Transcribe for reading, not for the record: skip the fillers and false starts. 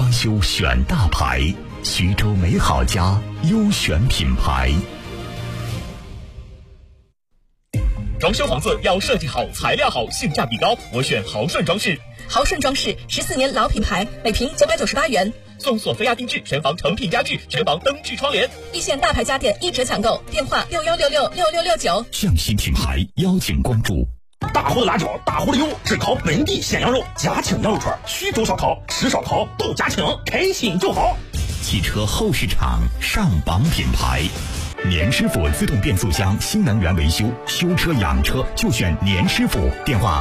装修选大牌，徐州美好家优选品牌。 装修房子要设计好、材料好、性价比高，我选豪顺装饰。 豪顺装饰14年老品牌，每平998元， 送索菲亚定制，全房成品家具，全房灯具窗帘。 一线大牌家电1折抢购，电话61666669。 匠心品牌邀请关注。 大湖的辣椒，大湖的油，只烤本地鲜羊肉，家庆羊肉串，徐州烧烤，吃烧烤都家庆，开心就好。 汽车后市场上榜品牌，年师傅自动变速箱新能源维修，修车养车就选年师傅。电话